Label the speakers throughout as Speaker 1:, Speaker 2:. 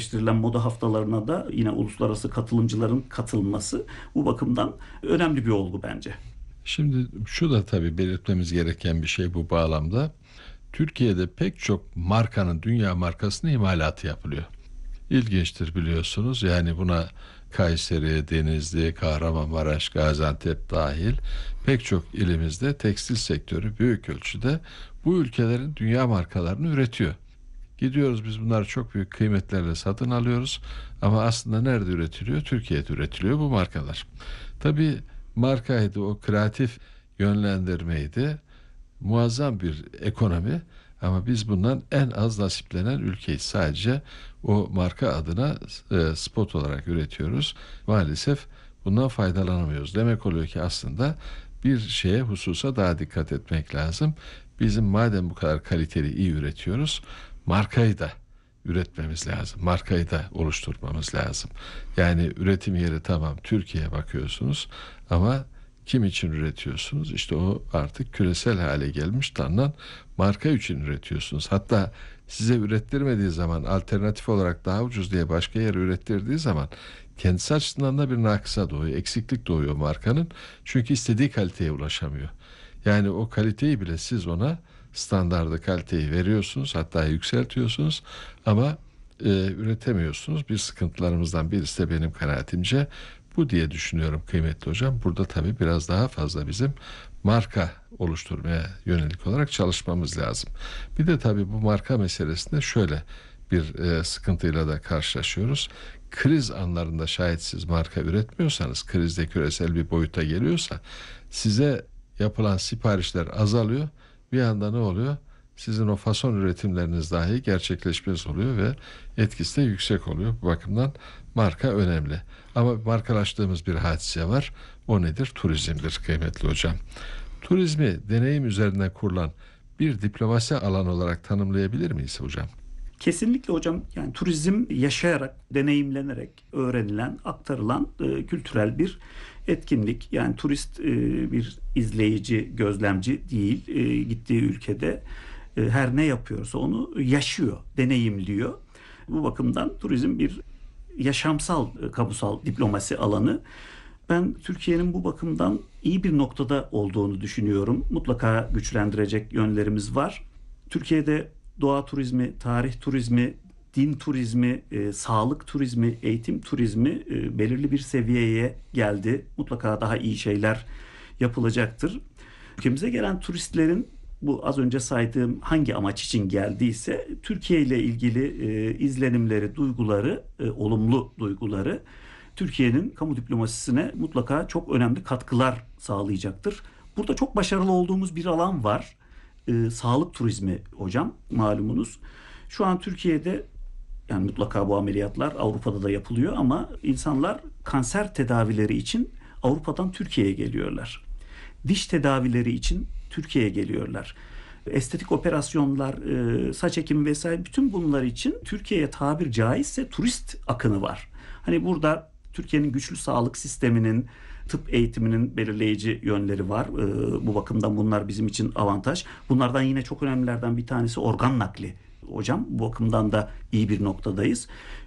Speaker 1: gerçekleştirilen moda haftalarına da yine uluslararası katılımcıların katılması bu bakımdan önemli bir olgu bence.
Speaker 2: Şimdi şu da tabii belirtmemiz gereken bir şey bu bağlamda. Türkiye'de pek çok markanın dünya markasının imalatı yapılıyor. İlginçtir biliyorsunuz. Yani buna Kayseri, Denizli, Kahramanmaraş, Gaziantep dahil pek çok ilimizde tekstil sektörü büyük ölçüde bu ülkelerin dünya markalarını üretiyor. Gidiyoruz biz bunları çok büyük kıymetlerle satın alıyoruz ama aslında nerede üretiliyor? Türkiye'de üretiliyor bu markalar. Tabii markaydı, o kreatif yönlendirmeydi. Muazzam bir ekonomi ama biz bundan en az nasiplenen ülkeyiz. Sadece o marka adına spot olarak üretiyoruz. Maalesef bundan faydalanamıyoruz. Demek oluyor ki aslında bir şeye, hususa daha dikkat etmek lazım. Bizim madem bu kadar kaliteli, iyi üretiyoruz, markayı da üretmemiz lazım. Markayı da oluşturmamız lazım. Yani üretim yeri tamam, Türkiye'ye bakıyorsunuz ama kim için üretiyorsunuz? İşte o artık küresel hale gelmiş tanınan marka için üretiyorsunuz. Hatta size ürettirmediği zaman, alternatif olarak daha ucuz diye başka yere ürettirdiği zaman kendisi açısından da bir nakısa doğuyor, eksiklik doğuyor markanın. Çünkü istediği kaliteye ulaşamıyor. Yani o kaliteyi bile siz ona, standardı kaliteyi veriyorsunuz, hatta yükseltiyorsunuz ama üretemiyorsunuz. Bir sıkıntılarımızdan birisi de benim kanaatimce bu diye düşünüyorum kıymetli hocam. Burada tabii biraz daha fazla bizim marka oluşturmaya yönelik olarak çalışmamız lazım. Bir de tabii bu marka meselesinde şöyle bir sıkıntıyla da karşılaşıyoruz. Kriz anlarında şayet siz marka üretmiyorsanız, krizde küresel bir boyuta geliyorsa size yapılan siparişler azalıyor. Bir anda ne oluyor? Sizin o fason üretimleriniz dahi gerçekleşmez oluyor ve etkisi de yüksek oluyor. Bu bakımdan marka önemli. Ama markalaştığımız bir hadise var. O nedir? Turizmdir kıymetli hocam. Turizmi deneyim üzerine kurulan bir diplomasi alanı olarak tanımlayabilir miyiz hocam?
Speaker 1: Kesinlikle hocam, yani turizm yaşayarak, deneyimlenerek öğrenilen, aktarılan kültürel bir etkinlik. Yani turist bir izleyici, gözlemci değil. Gittiği ülkede her ne yapıyorsa onu yaşıyor, deneyimliyor. Bu bakımdan turizm bir yaşamsal, kamusal diplomasi alanı. Ben Türkiye'nin bu bakımdan iyi bir noktada olduğunu düşünüyorum. Mutlaka güçlendirecek yönlerimiz var. Türkiye'de doğa turizmi, tarih turizmi, din turizmi, sağlık turizmi, eğitim turizmi belirli bir seviyeye geldi. Mutlaka daha iyi şeyler yapılacaktır. Ülkemize gelen turistlerin bu az önce saydığım hangi amaç için geldiyse Türkiye ile ilgili izlenimleri, duyguları, olumlu duyguları Türkiye'nin kamu diplomasisine mutlaka çok önemli katkılar sağlayacaktır. Burada çok başarılı olduğumuz bir alan var. Sağlık turizmi hocam, malumunuz. Şu an Türkiye'de, yani mutlaka bu ameliyatlar Avrupa'da da yapılıyor ama insanlar kanser tedavileri için Avrupa'dan Türkiye'ye geliyorlar. Diş tedavileri için Türkiye'ye geliyorlar. Estetik operasyonlar, saç ekimi vesaire, bütün bunlar için Türkiye'ye tabir caizse turist akını var. Hani burada Türkiye'nin güçlü sağlık sisteminin, tıp eğitiminin belirleyici yönleri var. Bu bakımdan bunlar bizim için avantaj. Bunlardan yine çok önemlilerden bir tanesi organ nakli. Hocam, bu bakımdan da iyi bir noktadayız.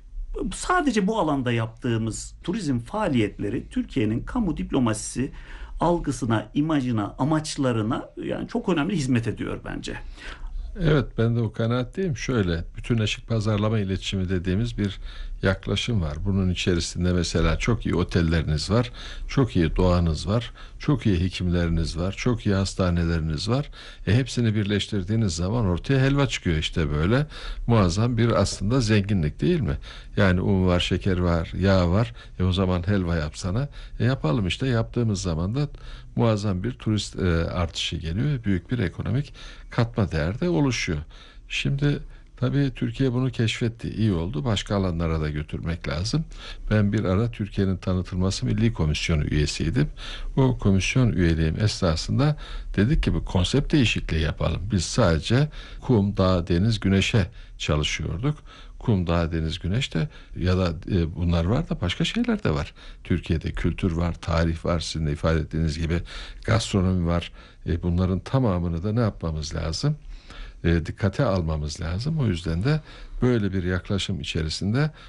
Speaker 1: Sadece bu alanda yaptığımız turizm faaliyetleri Türkiye'nin kamu diplomasisi algısına, imajına, amaçlarına yani çok önemli hizmet ediyor bence.
Speaker 2: Evet, ben de o kanaatteyim. Şöyle, bütünleşik pazarlama iletişimi dediğimiz bir yaklaşım var. Bunun içerisinde mesela çok iyi otelleriniz var, çok iyi doğanız var, çok iyi hekimleriniz var, çok iyi hastaneleriniz var. Hepsini birleştirdiğiniz zaman ortaya helva çıkıyor işte böyle. Muazzam bir aslında zenginlik değil mi? Yani un var, şeker var, yağ var. O zaman helva yapsana. Yapalım işte. Yaptığımız zaman da muazzam bir turist artışı geliyor. Büyük bir ekonomik katma değer de oluşuyor. Şimdi tabii Türkiye bunu keşfetti. İyi oldu. Başka alanlara da götürmek lazım. Ben bir ara Türkiye'nin Tanıtılması Milli Komisyonu üyesiydim. O komisyon üyeliğim esnasında dedik ki bu konsept değişikliği yapalım. Biz sadece kum, dağ, deniz, güneşe çalışıyorduk. Kum, dağ, deniz, güneş de ya da bunlar var da başka şeyler de var. Türkiye'de kültür var, tarih var, sizin de ifade ettiğiniz gibi gastronomi var. Bunların tamamını da ne yapmamız lazım? Dikkate almamız lazım. O yüzden de böyle bir yaklaşım içerisinde